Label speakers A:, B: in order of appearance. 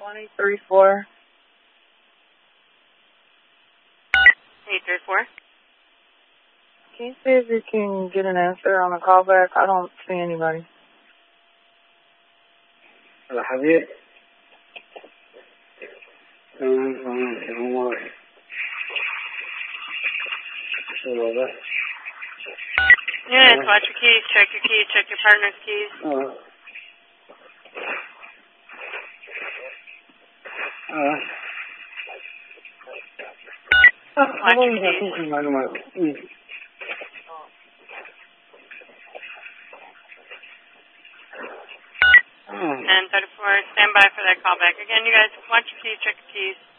A: 834.
B: 834.
A: Can you see if you can get an answer on the callback? I don't see anybody.
C: Hola, Javier.
B: Units, watch your keys, check your partner's keys. Watch your keys. 1034, stand by for that callback. Again, you guys, watch your keys, check your keys.